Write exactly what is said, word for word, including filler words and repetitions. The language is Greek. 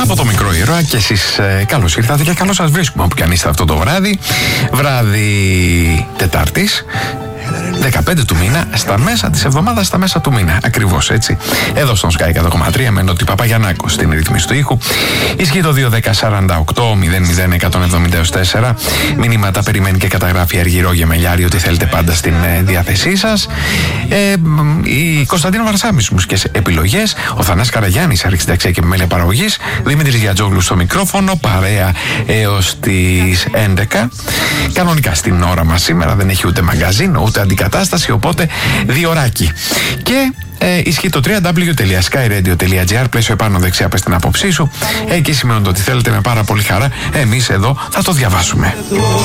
από το Μικρό Ήρωα και εσείς ε, καλώς ήρθατε και καλώς σας βρίσκουμε όπου κι αν είστε αυτό το βράδυ. Βράδυ Τετάρτης, δεκαπέντε του μήνα, στα μέσα της εβδομάδας, στα μέσα του μήνα. Ακριβώς έτσι. Εδώ στον Sky εκατό κόμμα τρία με Νότι Παπαγιαννάκο στην ρύθμιση του ήχου. Ισχύει το δύο δέκα σαράντα οκτώ μηδέν μηδέν εκατόν εβδομήντα τέσσερα. Μηνύματα περιμένει και καταγράφει Αργυρό Γεμελιάρη, ότι θέλετε πάντα στην ε, διάθεσή σας. Ε, η Κωνσταντίνα Βαρσάμι στις μουσικές επιλογές. Ο Θανάσης Καραγιάννης, αρχισυνταξία και επιμέλεια παραγωγής. Δημήτρης Γιατζόγλου στο μικρόφωνο. Παρέα έως τις έντεκα. Κανονικά στην ώρα μας σήμερα δεν έχει ούτε μαγκαζίνο ούτε αντικατάσταση, οπότε διωράκι. Και ε, ισχύει το double-u double-u double-u τελεία sky radio τελεία gr, πλαίσιο επάνω δεξιά πες την άποψή σου. Εκεί σημαίνουν ότι θέλετε με πάρα πολύ χαρά. Εμείς εδώ θα το διαβάσουμε.